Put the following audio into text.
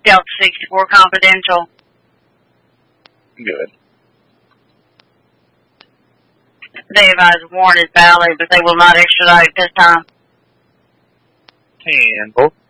Delta 64 confidential. Good. They advise warrant is valid, but they will not extradite this time. Handle.